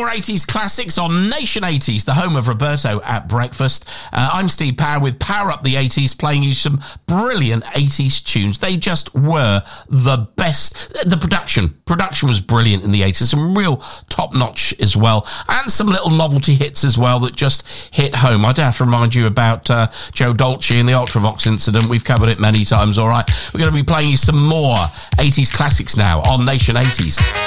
more 80s classics on Nation 80s, the home of Roberto at breakfast. I'm Steve Power with Power Up the 80s, playing you some brilliant 80s tunes. They just were the best. The production was brilliant in the 80s, some real top-notch as well, and some little novelty hits as well that just hit home. I don't have to remind you about Joe Dolce and the Ultravox incident. We've covered it many times, all right? We're going to be playing you some more 80s classics now on Nation 80s.